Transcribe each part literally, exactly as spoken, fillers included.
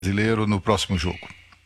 brasileiro no próximo jogo?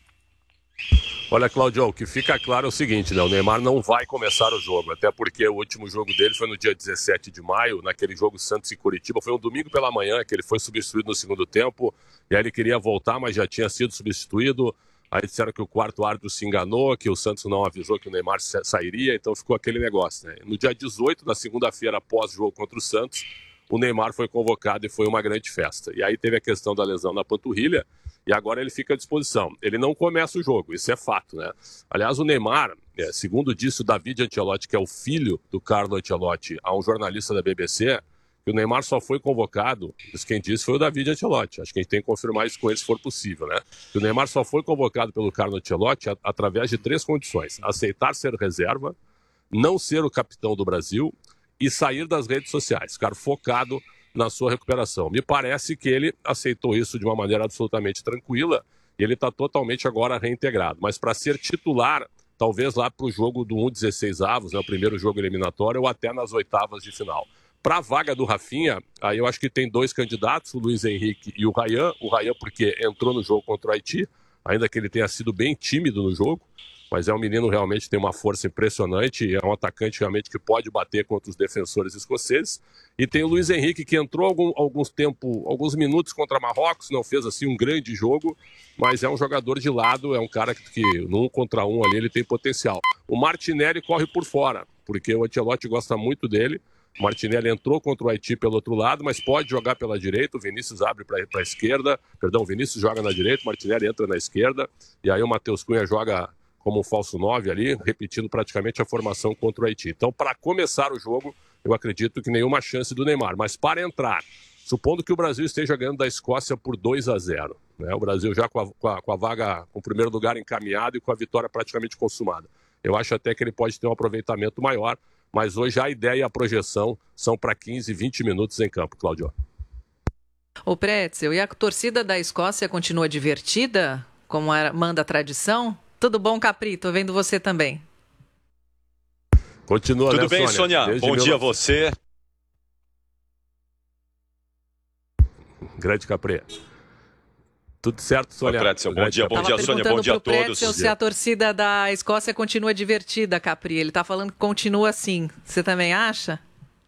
Olha, Claudio, o que fica claro é o seguinte, né? O Neymar não vai começar o jogo, até porque o último jogo dele foi no dia dezessete de maio, naquele jogo Santos e Curitiba. Foi um domingo pela manhã que ele foi substituído no segundo tempo, e aí ele queria voltar, mas já tinha sido substituído. Aí disseram que o quarto árbitro se enganou, que o Santos não avisou que o Neymar sairia, então ficou aquele negócio, né? No dia dezoito, na segunda-feira, após o jogo contra o Santos, o Neymar foi convocado e foi uma grande festa. E aí teve a questão da lesão na panturrilha, e agora ele fica à disposição. Ele não começa o jogo, isso é fato, né? Aliás, o Neymar, é, segundo disse o David Ancelotti, que é o filho do Carlo Ancelotti, a um jornalista da B B C, que o Neymar só foi convocado, isso quem disse foi o David Ancelotti. Acho que a gente tem que confirmar isso com ele se for possível, né? Que o Neymar só foi convocado pelo Carlo Ancelotti a, através de três condições: aceitar ser reserva, não ser o capitão do Brasil e sair das redes sociais, ficar focado na sua recuperação. Me parece que ele aceitou isso de uma maneira absolutamente tranquila e ele está totalmente agora reintegrado. Mas para ser titular, talvez lá para o jogo do um dezesseis avos, né, o primeiro jogo eliminatório, ou até nas oitavas de final. Para a vaga do Rafinha, aí eu acho que tem dois candidatos, o Luiz Henrique e o Ryan. O Ryan porque entrou no jogo contra o Haiti, ainda que ele tenha sido bem tímido no jogo, mas é um menino realmente que tem uma força impressionante, é um atacante realmente que pode bater contra os defensores escoceses. E tem o Luiz Henrique, que entrou algum, alguns, tempo, alguns minutos contra Marrocos, não fez assim um grande jogo, mas é um jogador de lado, é um cara que, que no um contra um ali ele tem potencial. O Martinelli corre por fora, porque o Ancelotti gosta muito dele. O Martinelli entrou contra o Haiti pelo outro lado, mas pode jogar pela direita. O Vinícius abre para a esquerda, perdão, o Vinícius joga na direita, o Martinelli entra na esquerda, e aí o Matheus Cunha joga como um falso nove ali, repetindo praticamente a formação contra o Haiti. Então, para começar o jogo, eu acredito que nenhuma chance do Neymar. Mas para entrar, supondo que o Brasil esteja ganhando da Escócia por dois a zero, né? O Brasil já com a, com, a, com a vaga, com o primeiro lugar encaminhado e com a vitória praticamente consumada. Eu acho até que ele pode ter um aproveitamento maior, mas hoje a ideia e a projeção são para quinze, vinte minutos em campo, Claudio. Ô Pretzel, e a torcida da Escócia continua divertida, como era, manda a tradição? Tudo bom, Capri? Tô vendo você também. Continua, Tudo né, bem, Sônia? Sônia? Bom dia a você. Grande Capri. Tudo certo, Sônia? Oi, Pretzel. Bom dia, bom dia, Sônia. Bom dia a todos. Pretzel, se a torcida da Escócia continua divertida, Capri. Ele tá falando que continua assim. Você também acha?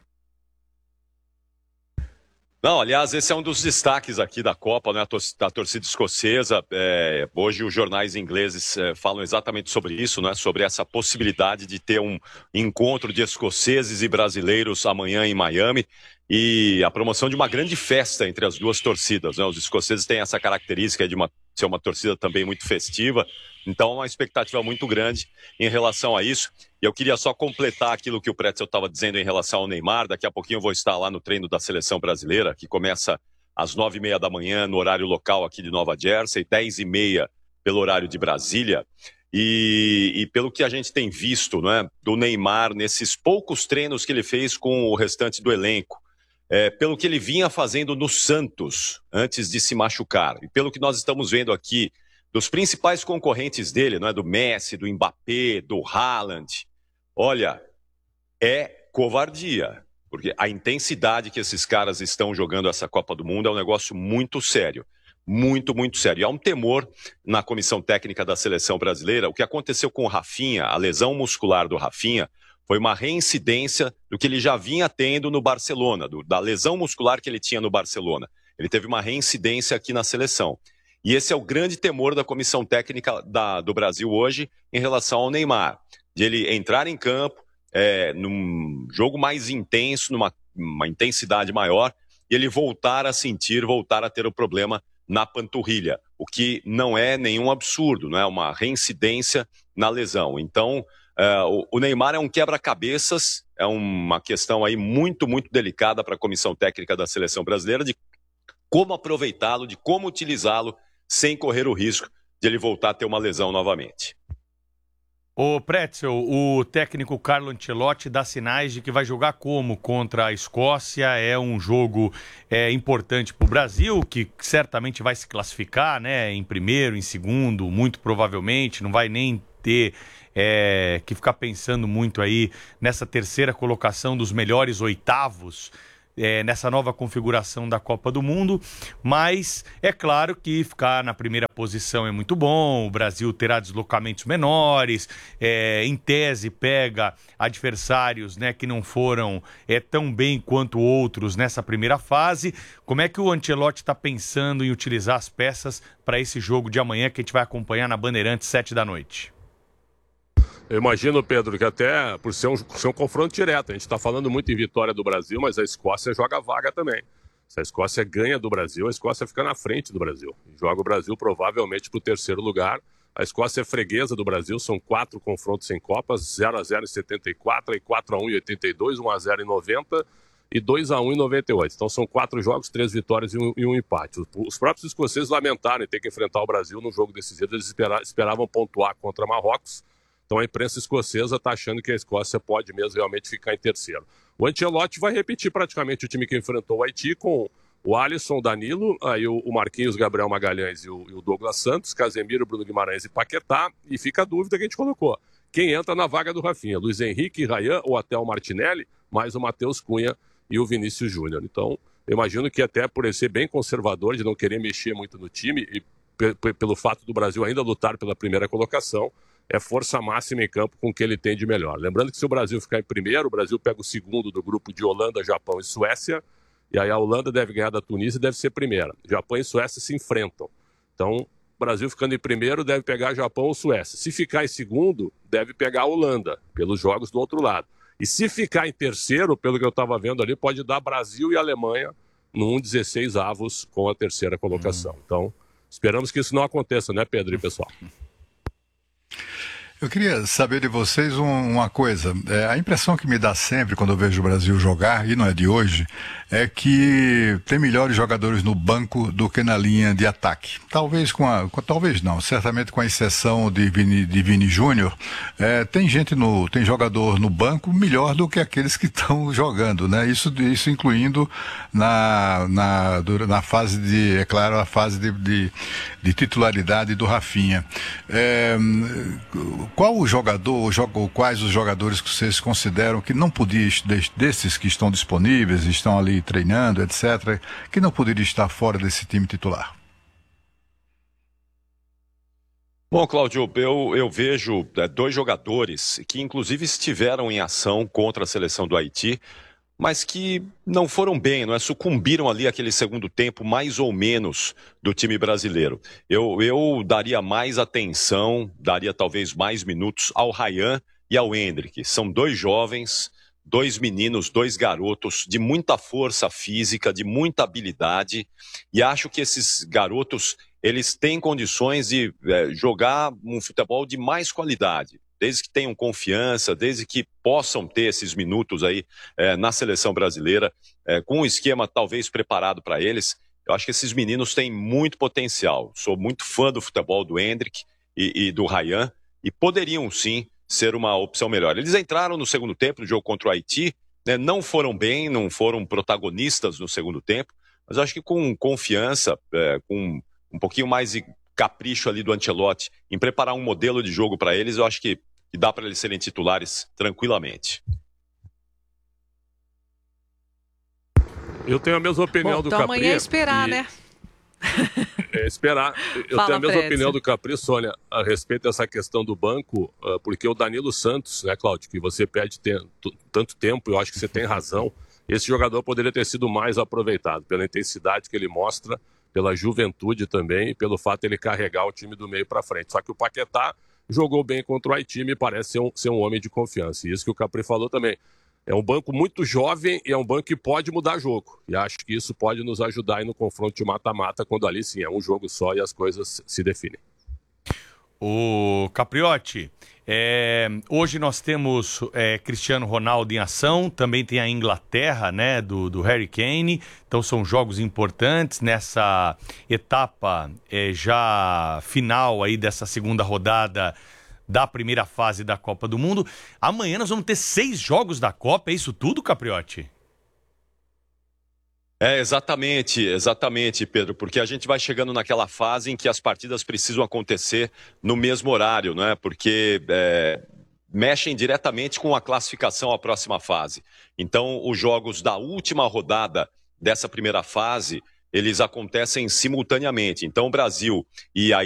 Não, aliás, esse é um dos destaques aqui da Copa, né, da torcida escocesa. É, hoje os jornais ingleses é, falam exatamente sobre isso, né, sobre essa possibilidade de ter um encontro de escoceses e brasileiros amanhã em Miami e a promoção de uma grande festa entre as duas torcidas, né. Os escoceses têm essa característica de uma, ser uma torcida também muito festiva, então uma expectativa muito grande em relação a isso. E eu queria só completar aquilo que o Pretzel estava dizendo em relação ao Neymar. Daqui a pouquinho eu vou estar lá no treino da Seleção Brasileira, que começa às nove e meia da manhã no horário local aqui de Nova Jersey, dez e meia pelo horário de Brasília. E, e pelo que a gente tem visto, né, do Neymar nesses poucos treinos que ele fez com o restante do elenco, é, pelo que ele vinha fazendo no Santos antes de se machucar, e pelo que nós estamos vendo aqui dos principais concorrentes dele, não é? Do Messi, do Mbappé, do Haaland. Olha, é covardia, porque a intensidade que esses caras estão jogando essa Copa do Mundo é um negócio muito sério, muito, muito sério. E há um temor na comissão técnica da seleção brasileira. O que aconteceu com o Rafinha, a lesão muscular do Rafinha, foi uma reincidência do que ele já vinha tendo no Barcelona, do, da lesão muscular que ele tinha no Barcelona. Ele teve uma reincidência aqui na seleção. E esse é o grande temor da comissão técnica da, do Brasil hoje em relação ao Neymar, de ele entrar em campo é, num jogo mais intenso, numa uma intensidade maior, e ele voltar a sentir, voltar a ter o problema na panturrilha, o que não é nenhum absurdo, não é uma reincidência na lesão. Então, é, o, o Neymar é um quebra-cabeças, é uma questão aí muito, muito delicada para a comissão técnica da seleção brasileira, de como aproveitá-lo, de como utilizá-lo, sem correr o risco de ele voltar a ter uma lesão novamente. Ô Pretzel, o técnico Carlo Ancelotti dá sinais de que vai jogar como contra a Escócia. É um jogo é, importante para o Brasil, que certamente vai se classificar, né, em primeiro, em segundo, muito provavelmente, não vai nem ter é, que ficar pensando muito aí nessa terceira colocação dos melhores oitavos. é, nessa nova configuração da Copa do Mundo, mas é claro que ficar na primeira posição é muito bom, o Brasil terá deslocamentos menores, é, em tese pega adversários, né, que não foram é, tão bem quanto outros nessa primeira fase. Como é que o Ancelotti está pensando em utilizar as peças para esse jogo de amanhã que a gente vai acompanhar na Bandeirantes, sete da noite? Eu imagino, Pedro, que até por ser um, ser um confronto direto, a gente está falando muito em vitória do Brasil, mas a Escócia joga vaga também. Se a Escócia ganha do Brasil, a Escócia fica na frente do Brasil. Joga o Brasil provavelmente para o terceiro lugar. A Escócia é freguesa do Brasil, são quatro confrontos em Copas, zero a zero em setenta e quatro, e quatro a um em oitenta e dois, um a zero em noventa e dois a um em noventa e oito. Então são quatro jogos, três vitórias e um, e um empate. Os próprios escoceses lamentaram em ter que enfrentar o Brasil no jogo decisivo, eles esperavam pontuar contra Marrocos. Então a imprensa escocesa está achando que a Escócia pode mesmo realmente ficar em terceiro. O Ancelotti vai repetir praticamente o time que enfrentou o Haiti com o Alisson, o Danilo, aí o Marquinhos, Gabriel Magalhães e o Douglas Santos, Casemiro, Bruno Guimarães e Paquetá. E fica a dúvida que a gente colocou. Quem entra na vaga do Rafinha? Luiz Henrique, Ryan ou até o Martinelli, mais o Matheus Cunha e o Vinícius Júnior. Então eu imagino que até por ele ser bem conservador, de não querer mexer muito no time, e pelo fato do Brasil ainda lutar pela primeira colocação, é força máxima em campo com o que ele tem de melhor. Lembrando que se o Brasil ficar em primeiro, o Brasil pega o segundo do grupo de Holanda, Japão e Suécia, e aí a Holanda deve ganhar da Tunísia e deve ser primeira. Japão e Suécia se enfrentam. Então, o Brasil ficando em primeiro deve pegar Japão ou Suécia. Se ficar em segundo, deve pegar a Holanda, pelos jogos do outro lado. E se ficar em terceiro, pelo que eu estava vendo ali, pode dar Brasil e Alemanha num dezesseis avos com a terceira colocação. Hum. Então, esperamos que isso não aconteça, né, Pedro e pessoal? Eu queria saber de vocês um, uma coisa. É, a impressão que me dá sempre quando eu vejo o Brasil jogar, e não é de hoje, é que tem melhores jogadores no banco do que na linha de ataque. Talvez com a... Com, talvez não, certamente com a exceção de Vini, de Vini Júnior, é, tem gente no... tem jogador no banco melhor do que aqueles que estão jogando, né? Isso, isso incluindo na, na, na fase de... é claro, a fase de, de, de titularidade do Rafinha. É, qual o jogador, ou quais os jogadores que vocês consideram que não podia, desses que estão disponíveis, estão ali treinando, etcétera, que não poderia estar fora desse time titular? Bom, Cláudio, eu, eu vejo é, dois jogadores que inclusive estiveram em ação contra a seleção do Haiti, mas que não foram bem, não é? Sucumbiram ali aquele segundo tempo, mais ou menos, do time brasileiro. Eu, eu daria mais atenção, daria talvez mais minutos ao Ryan e ao Endrick. São dois jovens, dois meninos, dois garotos de muita força física, de muita habilidade, e acho que esses garotos, eles têm condições de é, jogar um futebol de mais qualidade. Desde que tenham confiança, desde que possam ter esses minutos aí é, na seleção brasileira, é, com um esquema talvez preparado para eles, eu acho que esses meninos têm muito potencial. Sou muito fã do futebol do Endrick e, e do Ryan, e poderiam sim ser uma opção melhor. Eles entraram no segundo tempo, no jogo contra o Haiti, né, não foram bem, não foram protagonistas no segundo tempo, mas eu acho que com confiança, é, com um pouquinho mais de capricho ali do Ancelotti em preparar um modelo de jogo para eles, eu acho que, que dá para eles serem titulares tranquilamente. Eu tenho a mesma opinião Bom, do então Capri. amanhã é esperar, e... né? É esperar. Eu Fala, tenho a mesma Fred. opinião do Capri, Sônia, a respeito dessa questão do banco, porque o Danilo Santos, né, Cláudio, que você perde tanto tempo, eu acho que você tem razão, esse jogador poderia ter sido mais aproveitado pela intensidade que ele mostra, pela juventude também e pelo fato de ele carregar o time do meio para frente. Só que o Paquetá jogou bem contra o Haiti e me parece ser um, ser um homem de confiança. E isso que o Capri falou também. É um banco muito jovem e é um banco que pode mudar jogo. E acho que isso pode nos ajudar aí no confronto de mata-mata, quando ali sim é um jogo só e as coisas se definem. O Capriotti, é, hoje nós temos é, Cristiano Ronaldo em ação, também tem a Inglaterra, né, do, do Harry Kane, então são jogos importantes nessa etapa é, já final aí dessa segunda rodada da primeira fase da Copa do Mundo. Amanhã nós vamos ter seis jogos da Copa, é isso tudo, Capriotti? É, exatamente, exatamente, Pedro, porque a gente vai chegando naquela fase em que as partidas precisam acontecer no mesmo horário, né? Porque é, mexem diretamente com a classificação à próxima fase. Então, os jogos da última rodada dessa primeira fase, eles acontecem simultaneamente. Então, o Brasil e a